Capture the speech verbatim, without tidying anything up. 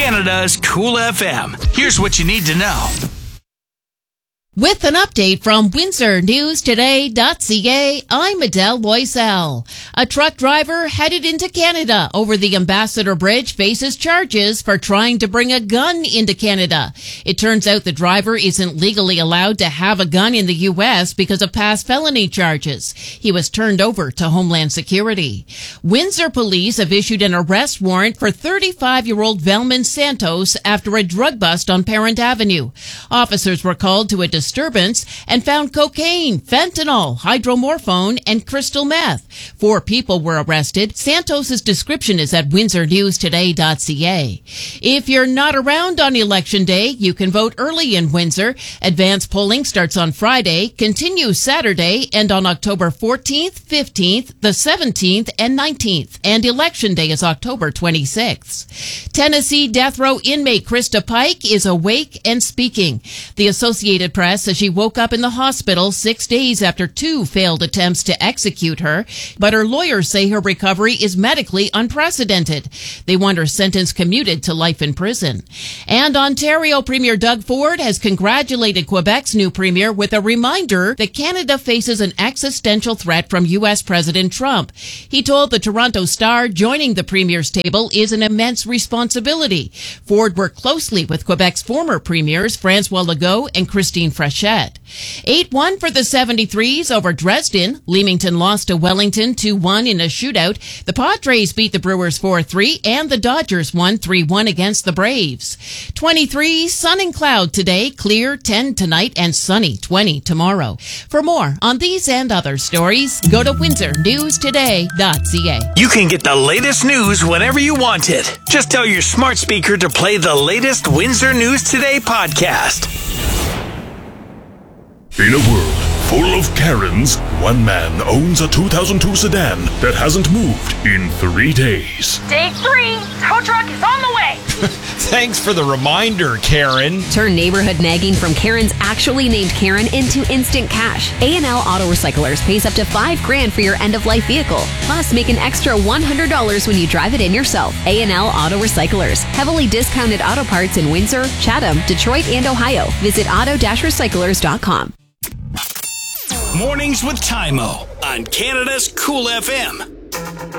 Canada's Cool F M. Here's what you need to know. With an update from Windsor News Today dot C A, I'm Adele Loisel. A truck driver headed into Canada over the Ambassador Bridge faces charges for trying to bring a gun into Canada. It turns out the driver isn't legally allowed to have a gun in the U S because of past felony charges. He was turned over to Homeland Security. Windsor police have issued an arrest warrant for thirty-five-year-old Velman Santos after a drug bust on Parent Avenue. Officers were called to a disturbance and found cocaine, fentanyl, hydromorphone, and crystal meth. Four people were arrested. Santos's description is at Windsor News Today dot C A. If you're not around on Election Day, you can vote early in Windsor. Advance polling starts on Friday, continues Saturday, and on October fourteenth, fifteenth, the seventeenth, and nineteenth. And Election Day is October twenty-sixth. Tennessee death row inmate Krista Pike is awake and speaking. The Associated Press says she woke up in the hospital six days after two failed attempts to execute her, but her lawyers say her recovery is medically unprecedented. They want her sentence commuted to life in prison. And Ontario Premier Doug Ford has congratulated Quebec's new premier with a reminder that Canada faces an existential threat from U S President Trump. He told the Toronto Star joining the premier's table is an immense responsibility. Ford worked closely with Quebec's former premiers, François Legault and Christine Frechette. eight one for the seventy-threes over Dresden. Leamington lost to Wellington two one in a shootout. The Padres beat the Brewers four three, and the Dodgers won three one against the Braves. twenty-three, sun and cloud today, clear ten tonight, and sunny twenty tomorrow. For more on these and other stories, go to Windsor News Today dot C A. You can get the latest news whenever you want it. Just tell your smart speaker to play the latest Windsor News Today podcast. In a world full of Karens, one man owns a two thousand two sedan that hasn't moved in three days. Day three, tow truck is on the way. Thanks for the reminder, Karen. Turn neighborhood nagging from Karen's actually named Karen into instant cash. A and L Auto Recyclers pays up to five grand for your end-of-life vehicle. Plus, make an extra one hundred dollars when you drive it in yourself. A and L Auto Recyclers. Heavily discounted auto parts in Windsor, Chatham, Detroit, and Ohio. Visit auto dash recyclers dot com. Mornings with Tymo on Canada's Cool F M.